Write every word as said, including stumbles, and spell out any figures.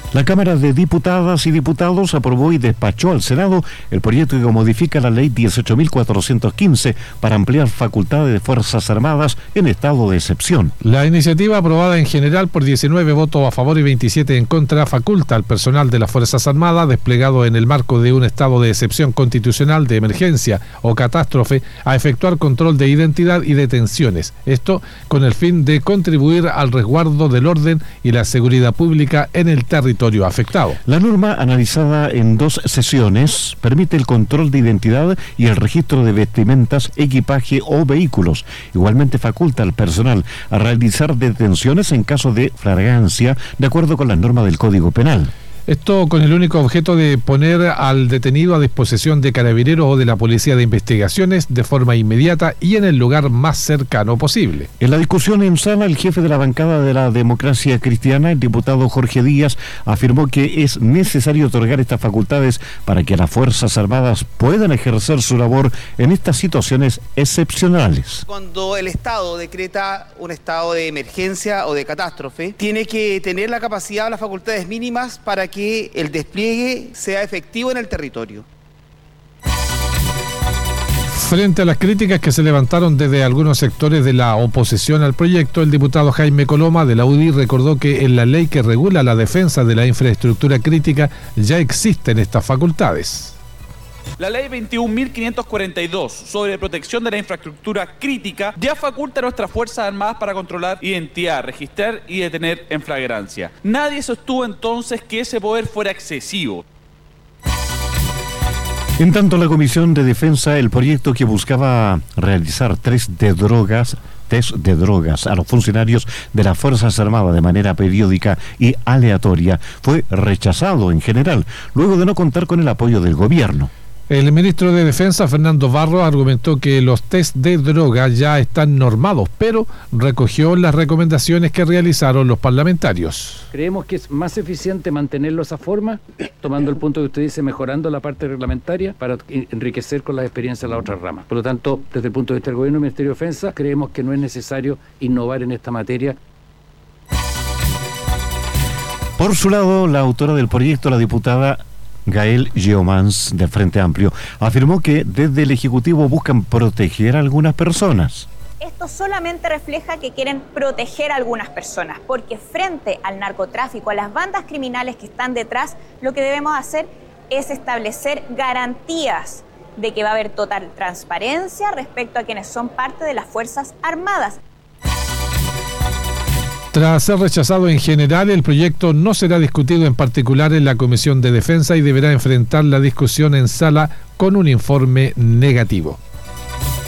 La Cámara de Diputadas y Diputados aprobó y despachó al Senado el proyecto que modifica la Ley dieciocho mil cuatrocientos quince para ampliar facultades de Fuerzas Armadas en estado de excepción. La iniciativa, aprobada en general por diecinueve votos a favor y veintisiete en contra, faculta al personal de las Fuerzas Armadas desplegado en el marco de un estado de excepción constitucional, de emergencia o catástrofe a efectuar control de identidad y detenciones. Esto con el fin de contribuir al resguardo del orden y la seguridad pública en el territorio afectado. La norma, analizada en dos sesiones, permite el control de identidad y el registro de vestimentas, equipaje o vehículos. Igualmente faculta al personal a realizar detenciones en caso de flagrancia, de acuerdo con las normas del Código Penal. Esto con el único objeto de poner al detenido a disposición de carabineros o de la Policía de Investigaciones de forma inmediata y en el lugar más cercano posible. En la discusión en sala, el jefe de la bancada de la Democracia Cristiana, el diputado Jorge Díaz, afirmó que es necesario otorgar estas facultades para que las Fuerzas Armadas puedan ejercer su labor en estas situaciones excepcionales. Cuando el Estado decreta un estado de emergencia o de catástrofe, tiene que tener la capacidad o las facultades mínimas para que que el despliegue sea efectivo en el territorio. Frente a las críticas que se levantaron desde algunos sectores de la oposición al proyecto, el diputado Jaime Coloma de la U D I recordó que en la ley que regula la defensa de la infraestructura crítica ya existen estas facultades. La ley veintiún mil quinientos cuarenta y dos sobre protección de la infraestructura crítica ya faculta a nuestras Fuerzas Armadas para controlar identidad, registrar y detener en flagrancia. Nadie sostuvo entonces que ese poder fuera excesivo. En tanto, la Comisión de Defensa, el proyecto que buscaba realizar test de drogas, test de drogas a los funcionarios de las Fuerzas Armadas de manera periódica y aleatoria, fue rechazado en general, luego de no contar con el apoyo del gobierno. El ministro de Defensa, Fernando Barros, argumentó que los test de droga ya están normados, pero recogió las recomendaciones que realizaron los parlamentarios. Creemos que es más eficiente mantenerlo esa forma, tomando el punto que usted dice, mejorando la parte reglamentaria para enriquecer con la experiencia de la otra rama. Por lo tanto, desde el punto de vista del gobierno y del Ministerio de Defensa, creemos que no es necesario innovar en esta materia. Por su lado, la autora del proyecto, la diputada Gael Geomans, del Frente Amplio, afirmó que desde el Ejecutivo buscan proteger a algunas personas. Esto solamente refleja que quieren proteger a algunas personas, porque frente al narcotráfico, a las bandas criminales que están detrás, lo que debemos hacer es establecer garantías de que va a haber total transparencia respecto a quienes son parte de las Fuerzas Armadas. Tras ser rechazado en general, el proyecto no será discutido en particular en la Comisión de Defensa y deberá enfrentar la discusión en sala con un informe negativo.